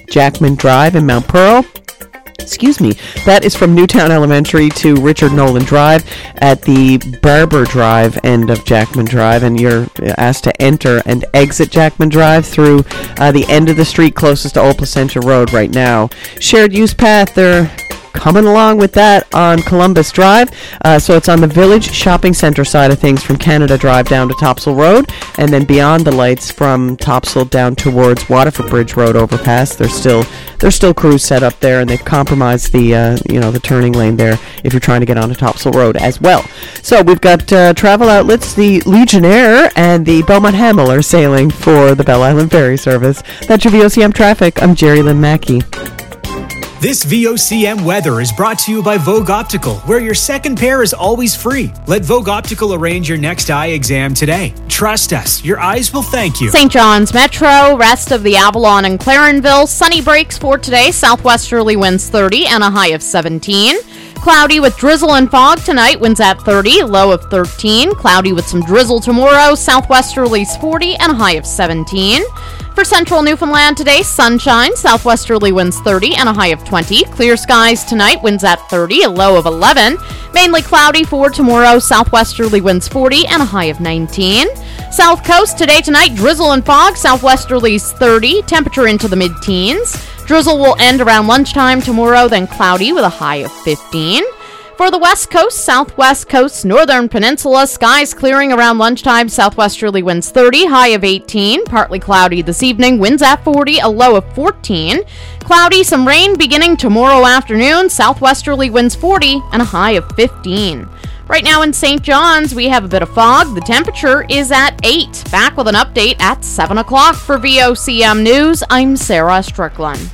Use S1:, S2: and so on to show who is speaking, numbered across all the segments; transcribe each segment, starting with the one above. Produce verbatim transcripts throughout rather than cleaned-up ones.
S1: Jackman Drive in Mount Pearl. Excuse me, that is from Newtown Elementary to Richard Nolan Drive at the Barber Drive end of Jackman Drive, and you're asked to enter and exit Jackman Drive through uh, the end of the street closest to Old Placentia Road right now. Shared use path, they're coming along with that on Columbus Drive, uh, so it's on the Village Shopping Center side of things from Canada Drive down to Topsail Road, and then beyond the lights from Topsail down towards Waterford Bridge Road overpass. There's still there's still crews set up there, and they've compromised the uh, you know the turning lane there if you're trying to get onto Topsail Road as well. So we've got uh, travel outlets. The Legionnaire and the Beaumont Hamel are sailing for the Belle Island Ferry service. That's your V O C M traffic. I'm Jerry Lynn Mackey.
S2: This V O C M weather is brought to you by Vogue Optical, where your second pair is always free. Let Vogue Optical arrange your next eye exam today. Trust us, your eyes will thank you.
S3: Saint John's Metro, rest of the Avalon and Clarenville. Sunny breaks for today. Southwesterly winds thirty and a high of seventeen. Cloudy with drizzle and fog tonight, winds at thirty, low of thirteen. Cloudy with some drizzle tomorrow, southwesterlies forty and a high of seventeen. For central Newfoundland today, sunshine, southwesterly winds thirty and a high of twenty. Clear skies tonight, winds at thirty, a low of eleven. Mainly cloudy for tomorrow, southwesterly winds forty and a high of nineteen. South coast today, tonight, drizzle and fog, southwesterlies thirty, temperature into the mid-teens. Drizzle will end around lunchtime tomorrow, then cloudy with a high of fifteen. For the west coast, southwest coast, northern peninsula, skies clearing around lunchtime, southwesterly winds thirty, high of eighteen. Partly cloudy this evening, winds at forty, a low of fourteen. Cloudy, some rain beginning tomorrow afternoon, southwesterly winds forty and a high of fifteen. Right now in Saint John's, we have a bit of fog. The temperature is at eight. Back with an update at seven o'clock for V O C M News. I'm Sarah Strickland.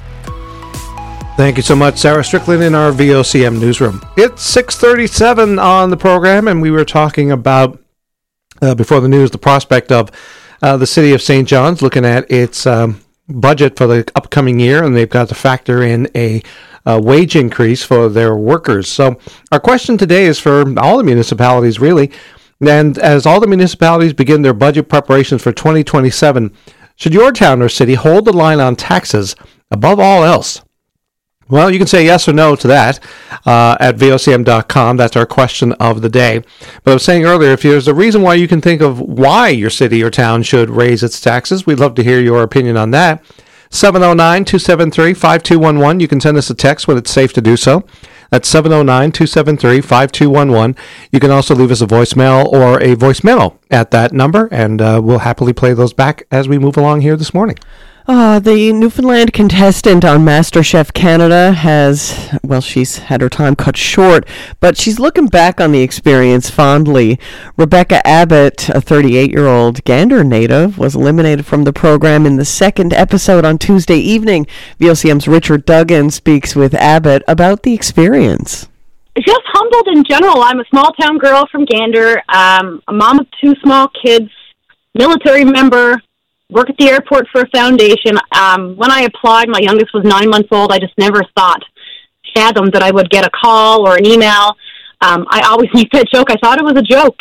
S4: Thank you so much, Sarah Strickland, in our V O C M newsroom. It's six thirty-seven on the program, and we were talking about, uh, before the news, the prospect of uh, the city of Saint John's looking at its um, budget for the upcoming year, and they've got to factor in a uh, wage increase for their workers. So our question today is for all the municipalities, really, and as all the municipalities begin their budget preparations for twenty twenty-seven, should your town or city hold the line on taxes above all else? Well, you can say yes or no to that uh, at V O C M dot com. That's our question of the day. But I was saying earlier, if there's a reason why you can think of why your city or town should raise its taxes, we'd love to hear your opinion on that. seven oh nine, two seven three, five two one one. You can send us a text when it's safe to do so. That's seven oh nine, two seven three, five two one one. You can also leave us a voicemail or a voice memo at that number, and uh, we'll happily play those back as we move along here this morning.
S1: Uh, the Newfoundland contestant on MasterChef Canada has, well, she's had her time cut short, but she's looking back on the experience fondly. Rebecca Abbott, a thirty-eight-year-old Gander native, was eliminated from the program in the second episode on Tuesday evening. V O C M's Richard Duggan speaks with Abbott about the experience.
S5: Just humbled in general. I'm a small-town girl from Gander, um, a mom of two small kids, military member, work at the airport for a foundation. Um, when I applied, my youngest was nine months old. I just never thought, fathomed that I would get a call or an email. Um, I always make that joke. I thought it was a joke.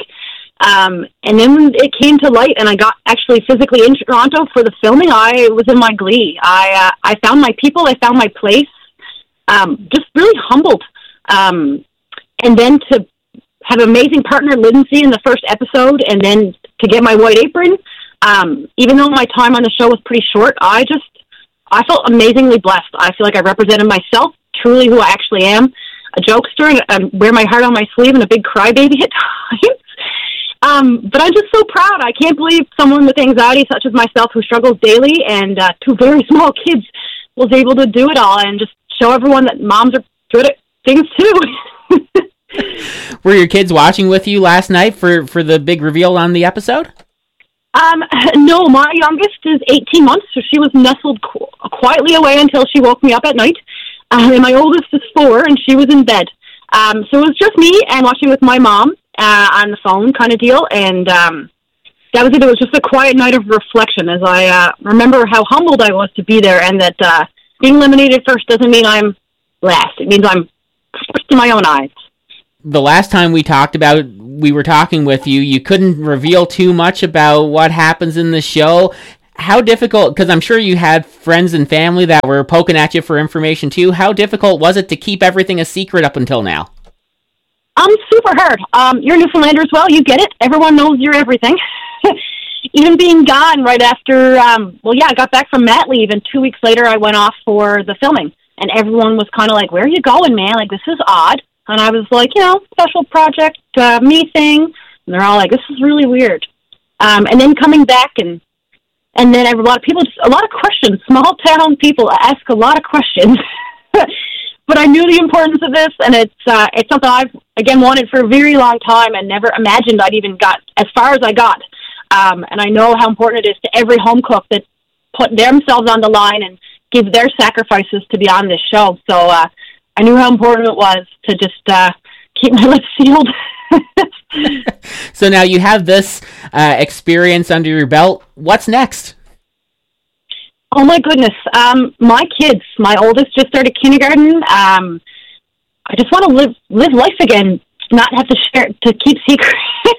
S5: Um, and then when it came to light and I got actually physically in Toronto for the filming, I was in my glee. I, uh, I found my people. I found my place. Um, just really humbled. Um, and then to have an amazing partner, Lindsay, in the first episode, and then to get my white apron. Um, even though my time on the show was pretty short, I just, I felt amazingly blessed. I feel like I represented myself, truly who I actually am, a jokester, and I wear my heart on my sleeve and a big crybaby at times. Um, but I'm just so proud. I can't believe someone with anxiety such as myself who struggles daily and uh, two very small kids was able to do it all and just show everyone that moms are good at things too.
S6: Were your kids watching with you last night for, for the big reveal on the episode?
S5: Um, no, my youngest is eighteen months, so she was nestled qu- quietly away until she woke me up at night. Um, and my oldest is four, and she was in bed. Um, so it was just me and watching with my mom uh, on the phone kind of deal. And um, that was it. It was just a quiet night of reflection as I uh, remember how humbled I was to be there, and that uh, being eliminated first doesn't mean I'm last. It means I'm first in my own eyes.
S6: The last time we talked about, we were talking with you, you couldn't reveal too much about what happens in the show. how difficult, because I'm sure you had friends and family that were poking at you for information too, how difficult was it to keep everything a secret up until now?
S5: Um, super hard. Um, you're a Newfoundlander as well. You get it. Everyone knows you're everything. Even being gone right after, um, well, yeah, I got back from mat leave, and two weeks later I went off for the filming. And everyone was kind of like, where are you going, man? Like, this is odd. And I was like, you know, special project, uh, me thing. And they're all like, this is really weird. Um, and then coming back, and and then a lot of people, just, a lot of questions. Small town people ask a lot of questions. But I knew the importance of this, and it's uh, it's something I've, again, wanted for a very long time and never imagined I'd even got as far as I got. Um, and I know how important it is to every home cook that put themselves on the line and give their sacrifices to be on this show. So uh, I knew how important it was to just uh, keep my lips sealed.
S6: So now you have this uh, experience under your belt. What's next?
S5: Oh my goodness. Um, my kids, my oldest just started kindergarten. Um, I just want to live, live life again, not have to share, to keep secrets.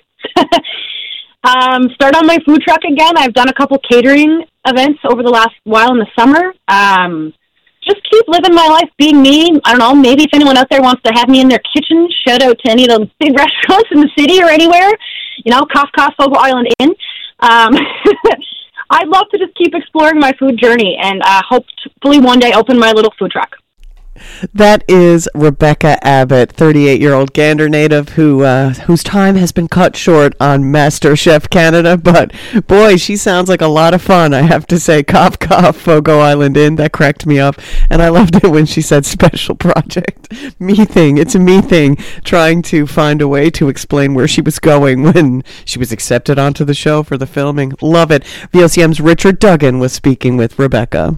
S5: um, start on my food truck again. I've done a couple catering events over the last while in the summer. Um, just keep living my life, being me. I don't know, maybe if anyone out there wants to have me in their kitchen, shout out to any of the big restaurants in the city or anywhere. You know, Cough Cough, Fogo Island Inn. Um, I'd love to just keep exploring my food journey, and uh, hopefully one day open my little food truck.
S1: That is Rebecca Abbott, thirty-eight-year-old Gander native who uh, whose time has been cut short on MasterChef Canada. But boy, she sounds like a lot of fun, I have to say. Cough, cough, Fogo Island Inn. That cracked me up, and I loved it when she said special project. Me thing. It's a me thing. Trying to find a way to explain where she was going when she was accepted onto the show for the filming. Love it. V O C M's Richard Duggan was speaking with Rebecca.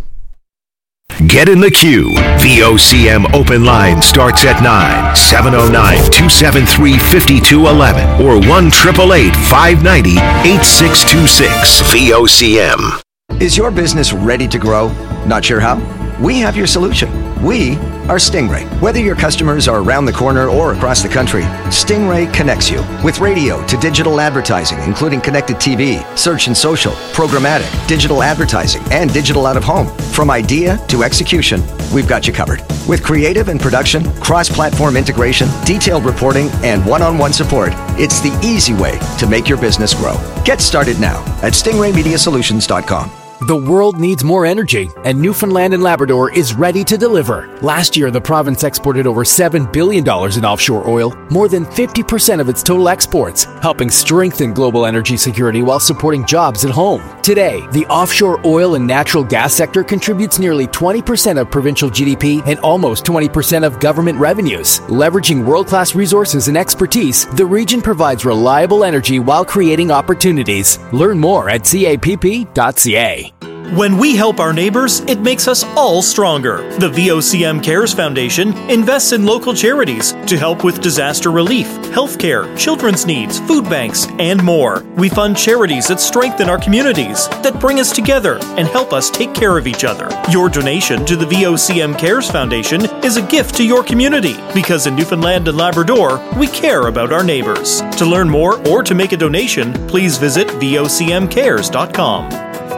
S7: Get in the queue. V O C M Open Line starts at nine, seven oh nine, two seven three, five two one one or one eight eight eight, five nine zero, eight six two six. V O C M.
S8: Is your business ready to grow? Not sure how? We have your solution. We are Stingray. Whether your customers are around the corner or across the country, Stingray connects you with radio to digital advertising, including connected T V, search and social, programmatic, digital advertising, and digital out-of-home. From idea to execution, we've got you covered. With creative and production, cross-platform integration, detailed reporting, and one-on-one support, it's the easy way to make your business grow. Get started now at stingray media solutions dot com.
S9: The world needs more energy, and Newfoundland and Labrador is ready to deliver. Last year, the province exported over seven billion dollars in offshore oil, more than fifty percent of its total exports, helping strengthen global energy security while supporting jobs at home. Today, the offshore oil and natural gas sector contributes nearly twenty percent of provincial G D P and almost twenty percent of government revenues. Leveraging world-class resources and expertise, the region provides reliable energy while creating opportunities. Learn more at C A P P dot C A.
S10: When we help our neighbors, it makes us all stronger. The V O C M Cares Foundation invests in local charities to help with disaster relief, healthcare, children's needs, food banks, and more. We fund charities that strengthen our communities, that bring us together and help us take care of each other. Your donation to the V O C M Cares Foundation is a gift to your community, because in Newfoundland and Labrador, we care about our neighbors. To learn more or to make a donation, please visit V O C M cares dot com.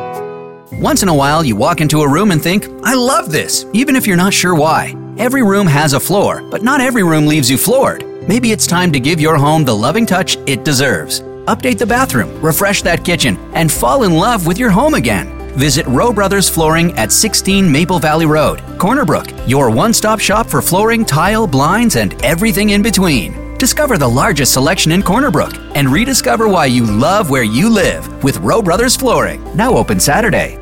S11: Once in a while, you walk into a room and think, I love this, even if you're not sure why. Every room has a floor, but not every room leaves you floored. Maybe it's time to give your home the loving touch it deserves. Update the bathroom, refresh that kitchen, and fall in love with your home again. Visit Rowe Brothers Flooring at sixteen Maple Valley Road, Corner Brook, your one-stop shop for flooring, tile, blinds, and everything in between. Discover the largest selection in Corner Brook and rediscover why you love where you live with Rowe Brothers Flooring. Now open Saturday.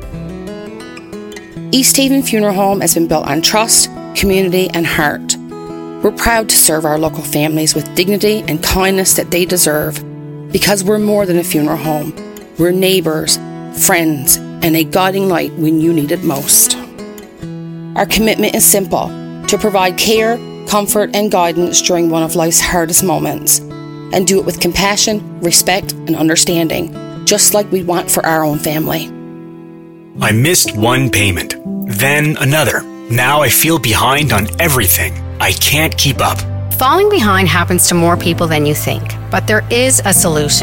S12: East Haven Funeral Home has been built on trust, community, and heart. We're proud to serve our local families with dignity and kindness that they deserve, because we're more than a funeral home. We're neighbours, friends, and a guiding light when you need it most. Our commitment is simple: to provide care, comfort, and guidance during one of life's hardest moments, and do it with compassion, respect, and understanding, just like we want for our own family.
S13: I missed one payment, then another. Now I feel behind on everything. I can't keep up.
S14: Falling behind happens to more people than you think, but there is a solution.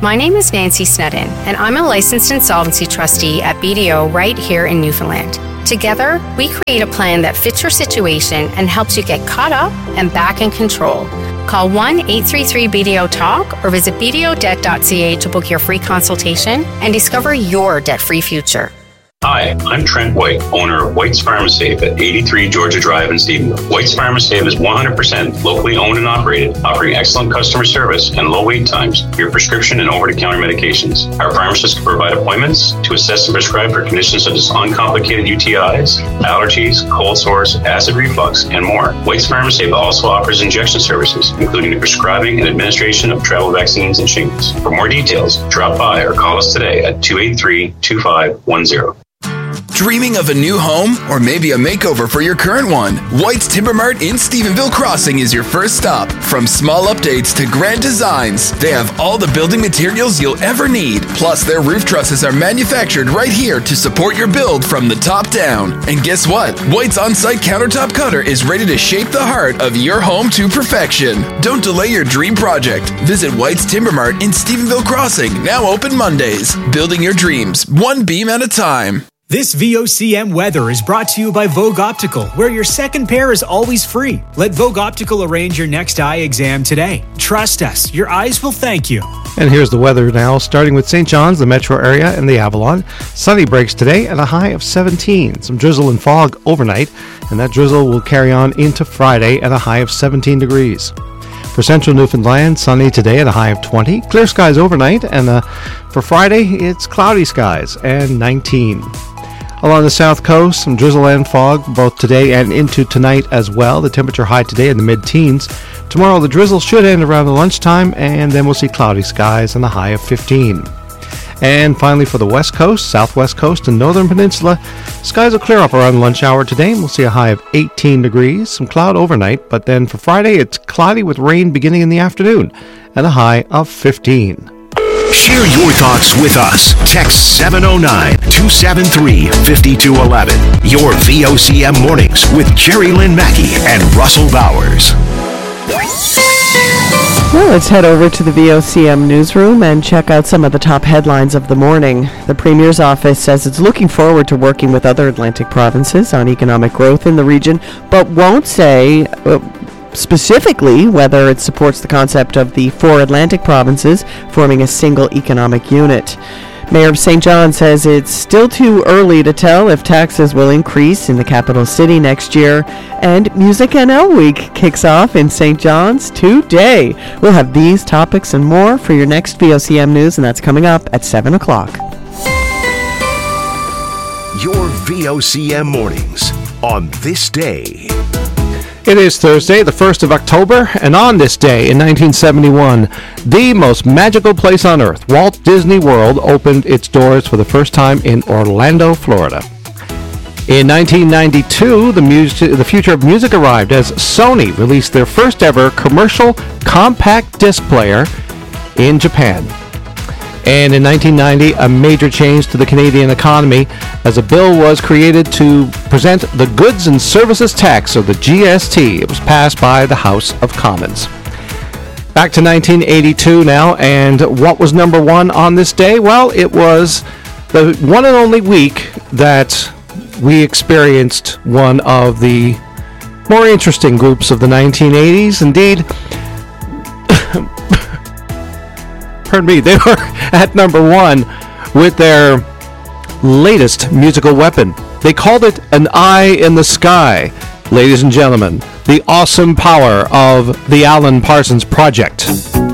S14: My name is Nancy Snedden, and I'm a licensed insolvency trustee at B D O right here in Newfoundland. Together, we create a plan that fits your situation and helps you get caught up and back in control. Call one eight three three B D O talk or visit b d o debt dot c a to book your free consultation and discover your debt-free future.
S15: Hi, I'm Trent White, owner of White's Pharmasafe at eighty-three Georgia Drive in Stephenville. White's Pharmasafe is one hundred percent locally owned and operated, offering excellent customer service and low wait times for your prescription and over-the-counter medications. Our pharmacists can provide appointments to assess and prescribe for conditions such as uncomplicated U T Is, allergies, cold sores, acid reflux, and more. White's Pharmasafe also offers injection services, including the prescribing and administration of travel vaccines and shingles. For more details, drop by or call us today at two eight three, two five one zero.
S16: Dreaming of a new home or maybe a makeover for your current one? White's Timber Mart in Stephenville Crossing is your first stop. From small updates to grand designs, they have all the building materials you'll ever need. Plus, their roof trusses are manufactured right here to support your build from the top down. And guess what? White's on-site countertop cutter is ready to shape the heart of your home to perfection. Don't delay your dream project. Visit White's Timber Mart in Stephenville Crossing, now open Mondays. Building your dreams, one beam at a time.
S2: This V O C M weather is brought to you by Vogue Optical, where your second pair is always free. Let Vogue Optical arrange your next eye exam today. Trust us, your eyes will thank you.
S4: And here's the weather now, starting with Saint John's, the metro area, and the Avalon. Sunny breaks today at a high of seventeen. Some drizzle and fog overnight, and that drizzle will carry on into Friday at a high of seventeen degrees. For central Newfoundland, sunny today at a high of twenty. Clear skies overnight, and uh, for Friday, it's cloudy skies and nineteen. Along the south coast, some drizzle and fog both today and into tonight as well. The temperature high today in the mid-teens. Tomorrow the drizzle should end around the lunchtime, and then we'll see cloudy skies and a high of fifteen. And finally for the west coast, southwest coast, and northern peninsula, skies will clear up around lunch hour today, and we'll see a high of eighteen degrees. Some cloud overnight, but then for Friday it's cloudy with rain beginning in the afternoon and a high of fifteen.
S7: Share your thoughts with us. Text seven oh nine, two seven three, five two one one. Your V O C M Mornings with Jerry Lynn Mackey and Russell Bowers.
S1: Well, let's head over to the V O C M newsroom and check out some of the top headlines of the morning. The Premier's office says it's looking forward to working with other Atlantic provinces on economic growth in the region, but won't say Uh, specifically whether it supports the concept of the four Atlantic provinces forming a single economic unit. Mayor of Saint John says it's still too early to tell if taxes will increase in the capital city next year, and Music N L Week kicks off in Saint John's today. We'll have these topics and more for your next V O C M News, and that's coming up at seven o'clock.
S7: Your V O C M Mornings on this day.
S4: It is Thursday, the first of October, and on this day in nineteen seventy-one, the most magical place on earth, Walt Disney World, opened its doors for the first time in Orlando, Florida. In nineteen ninety-two, the, mus- the future of music arrived as Sony released their first ever commercial compact disc player in Japan. And in nineteen ninety, a major change to the Canadian economy as a bill was created to present the Goods and Services Tax, or the G S T. It was passed by the House of Commons. Back to nineteen eighty-two now, and what was number one on this day? Well, it was the one and only week that we experienced one of the more interesting groups of the nineteen eighties. Indeed, pardon me, they were at number one with their latest musical weapon. They called it An Eye in the Sky. Ladies and gentlemen, the awesome power of the Alan Parsons Project.